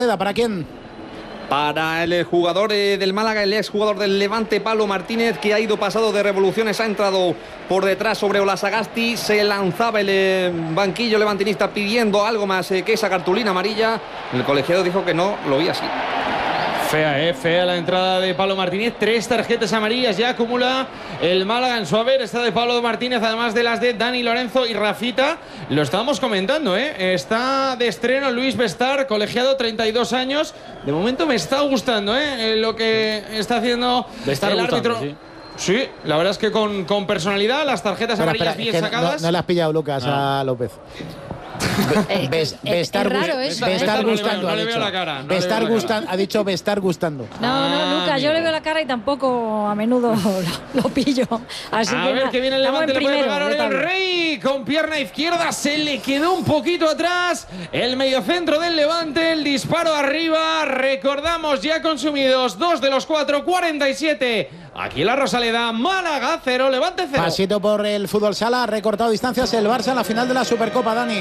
¿Para quién? Para el jugador del Málaga, el exjugador del Levante, Pablo Martínez, que ha ido pasado de revoluciones, ha entrado por detrás sobre Olasagasti, se lanzaba el banquillo levantinista pidiendo algo más que esa cartulina amarilla. El colegiado dijo que no lo veía así. Fea, fea la entrada de Pablo Martínez. 3 tarjetas amarillas ya acumula el Málaga en su haber. Esta de Pablo Martínez, además de las de Dani Lorenzo y Rafita. Lo estábamos comentando, está de estreno Luis Bestar, colegiado, 32 años. De momento me está gustando, lo que está haciendo el árbitro. Sí, la verdad es que con personalidad, las tarjetas amarillas bien sacadas. No le has pillado, Lucas, a López. Ha dicho Bestar gustando. No, Lucas, yo le veo la cara y tampoco a menudo lo pillo. Así a ver que viene el Levante, le puede pegar Oriol Rey con pierna izquierda, se le quedó un poquito atrás el mediocentro del Levante, el disparo arriba, recordamos ya consumidos 2 de los 4, 47. Aquí en la Rosaleda, Málaga 0, Levante 0. Pasito por el fútbol sala, ha recortado distancias el Barça en la final de la Supercopa, Dani.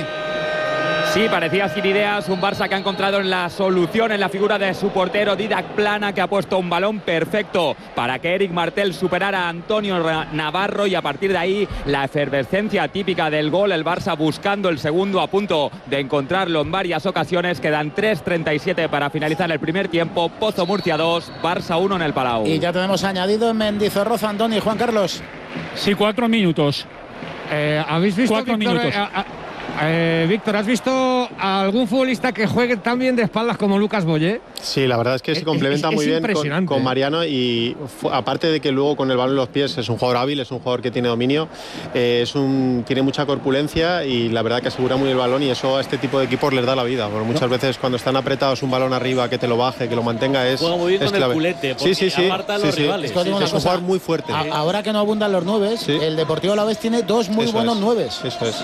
Sí, parecía sin ideas, un Barça que ha encontrado en la solución en la figura de su portero Didac Plana, que ha puesto un balón perfecto para que Eric Martel superara a Antonio Navarro, y a partir de ahí la efervescencia típica del gol, el Barça buscando el segundo, a punto de encontrarlo en varias ocasiones. Quedan 3:37 para finalizar el primer tiempo. Pozo Murcia 2, Barça 1 en el Palau. Y ya tenemos añadido en Mendizorroza, Andoni y Juan Carlos. Sí, 4 minutos. ¿Habéis visto 4 minutos? Víctor, ¿has visto a algún futbolista que juegue tan bien de espaldas como Lucas Boyé? Sí, la verdad es que se complementa muy bien con Mariano, y aparte de que luego con el balón en los pies es un jugador hábil, es un jugador que tiene dominio, tiene mucha corpulencia y la verdad que asegura muy el balón, y eso a este tipo de equipos les da la vida, porque muchas veces cuando están apretados un balón arriba, que te lo baje, que lo mantenga, es juega muy bien con clave. el culete, porque aparta a los rivales. Es un jugador muy fuerte. Ahora que no abundan los nueves, el Deportivo Alavés tiene 2 muy buenos nueves. Eso es.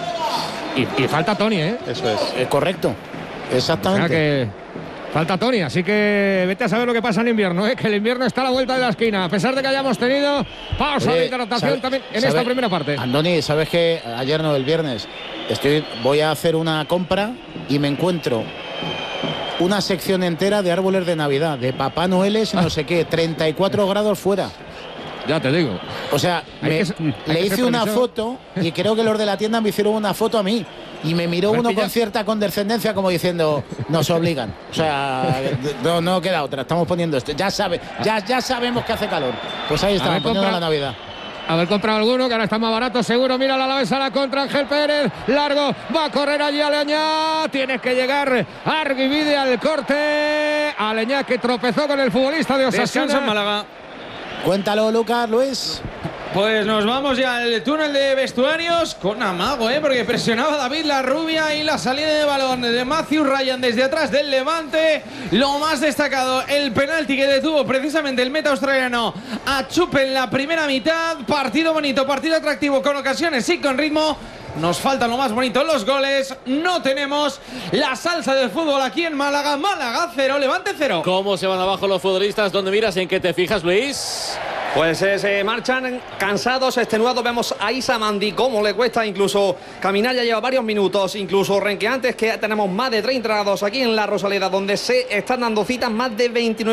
Y falta Toni, Eso es. Correcto. Exactamente. O sea que falta Toni, así que vete a saber lo que pasa en invierno, que el invierno está a la vuelta de la esquina, a pesar de que hayamos tenido pausa de hidratación también en esta primera parte. Andoni, ¿sabes que ayer no, el viernes, voy a hacer una compra y me encuentro una sección entera de árboles de Navidad, de Papá Noeles, no sé qué, 34 grados fuera? Ya te digo. O sea, le hice una foto y creo que los de la tienda me hicieron una foto a mí. Y me miró uno con cierta condescendencia como diciendo, nos obligan. O sea, no queda otra, estamos poniendo esto. Ya sabemos que hace calor. Pues ahí estamos poniendo la Navidad. Haber comprado alguno, que ahora está más barato, seguro. Mira la Alavés a la contra, Ángel Pérez, largo, va a correr allí Aleñá. Tienes que llegar Arguivide al corte. Aleñá, que tropezó con el futbolista de Osasuna. Descansa en Málaga. Cuéntalo, Lucas, Luis. Pues nos vamos ya al túnel de vestuarios con amago, porque presionaba David Larrubia, y la salida de balón de Matthew Ryan desde atrás del Levante. Lo más destacado, el penalti que detuvo precisamente el meta australiano a Chup en la primera mitad. Partido bonito, partido atractivo, con ocasiones y con ritmo. Nos faltan lo más bonito, los goles. No tenemos la salsa del fútbol aquí en Málaga. Málaga 0, Levante 0. ¿Cómo se van abajo los futbolistas? ¿Dónde miras? ¿En qué te fijas, Luis? Pues se marchan cansados, extenuados. Vemos a Isa Mandi cómo le cuesta incluso caminar, ya lleva varios minutos, incluso renqueantes, que tenemos más de 30 grados aquí en la Rosaleda, donde se están dando citas más de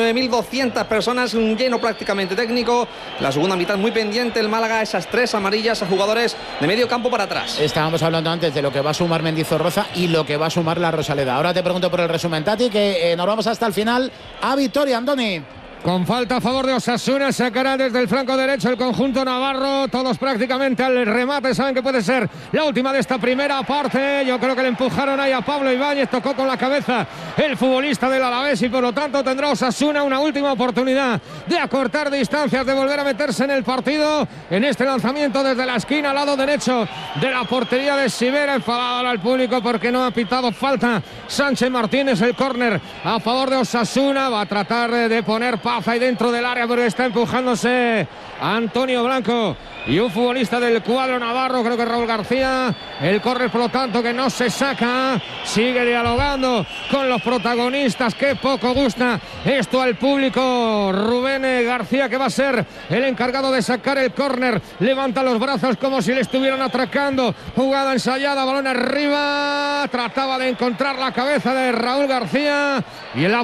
29.200 personas, un lleno prácticamente técnico. La segunda mitad muy pendiente, el Málaga, esas 3 amarillas a jugadores de medio campo para atrás. Estábamos hablando antes de lo que va a sumar Mendizorroza y lo que va a sumar la Rosaleda. Ahora te pregunto por el resumen, Tati, que nos vamos hasta el final a victoria, Andoni. Con falta a favor de Osasuna, sacará desde el flanco derecho el conjunto navarro, todos prácticamente al remate, saben que puede ser la última de esta primera parte. Yo creo que le empujaron ahí a Pablo Ibáñez, tocó con la cabeza el futbolista del Alavés, y por lo tanto tendrá Osasuna una última oportunidad de acortar distancias, de volver a meterse en el partido, en este lanzamiento desde la esquina al lado derecho de la portería de Sivera. Enfadado al público porque no ha pitado falta Sánchez Martínez. El córner a favor de Osasuna, va a tratar de poner Paz ahí dentro del área, pero está empujándose Antonio Blanco y un futbolista del cuadro navarro, creo que Raúl García. El córner, por lo tanto, que no se saca. Sigue dialogando con los protagonistas. Qué poco gusta esto al público. Rubén García, que va a ser el encargado de sacar el córner. Levanta los brazos como si le estuvieran atracando. Jugada ensayada, balón arriba. Trataba de encontrar la cabeza de Raúl García. Y el